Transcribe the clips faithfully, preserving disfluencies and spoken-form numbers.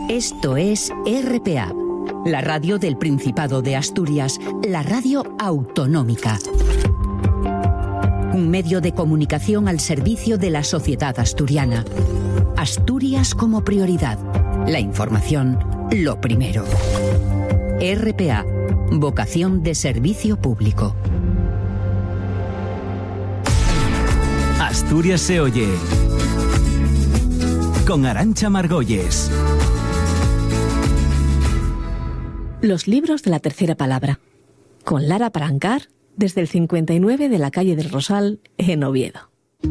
Esto es R P A, la radio del Principado de Asturias, la radio autonómica. Un medio de comunicación al servicio de la sociedad asturiana. Asturias como prioridad. La información, lo primero. R P A, vocación de servicio público. Asturias se oye. Con Arantxa Margolles. Los libros de la tercera palabra. Con Lara Parancar, desde el cincuenta y nueve de la calle del Rosal, en Oviedo.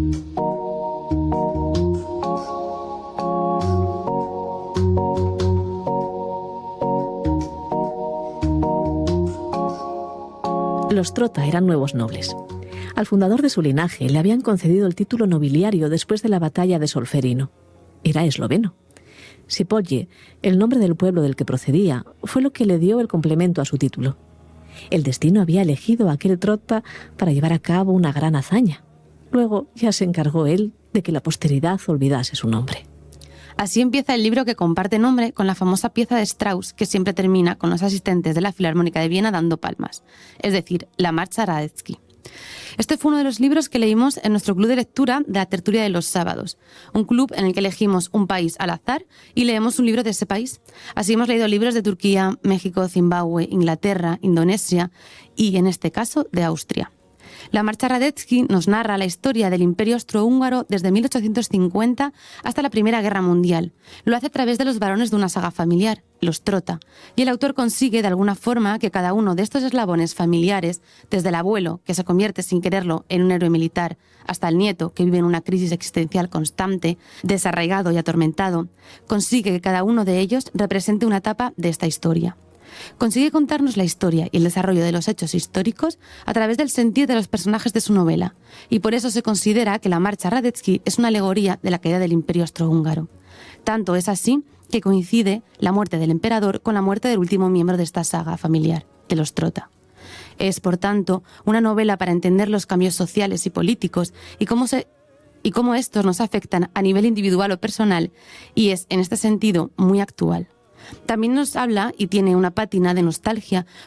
Los Trota eran nuevos nobles. Al fundador de su linaje le habían concedido el título nobiliario después de la batalla de Solferino. Era esloveno. Sipolje, el nombre del pueblo del que procedía, fue lo que le dio el complemento a su título. El destino había elegido a aquel Trota para llevar a cabo una gran hazaña. Luego ya se encargó él de que la posteridad olvidase su nombre. Así empieza el libro que comparte nombre con la famosa pieza de Strauss que siempre termina con los asistentes de la Filarmónica de Viena dando palmas, es decir, la Marcha Radetzky. Este fue uno de los libros que leímos en nuestro club de lectura de la tertulia de los sábados, un club en el que elegimos un país al azar y leemos un libro de ese país. Así hemos leído libros de Turquía, México, Zimbabue, Inglaterra, Indonesia y, en este caso, de Austria. La Marcha Radetzky nos narra la historia del Imperio Austrohúngaro desde mil ochocientos cincuenta hasta la Primera Guerra Mundial. Lo hace a través de los varones de una saga familiar, los Trota, y el autor consigue de alguna forma que cada uno de estos eslabones familiares, desde el abuelo, que se convierte sin quererlo en un héroe militar, hasta el nieto, que vive en una crisis existencial constante, desarraigado y atormentado, consigue que cada uno de ellos represente una etapa de esta historia. Consigue contarnos la historia y el desarrollo de los hechos históricos a través del sentir de los personajes de su novela, y por eso se considera que la Marcha Radetzky es una alegoría de la caída del Imperio Austrohúngaro. Tanto es así que coincide la muerte del emperador con la muerte del último miembro de esta saga familiar, de los Trota. Es, por tanto, una novela para entender los cambios sociales y políticos y cómo se y cómo estos nos afectan a nivel individual o personal, y es, en este sentido, muy actual. También nos habla y tiene una pátina de nostalgia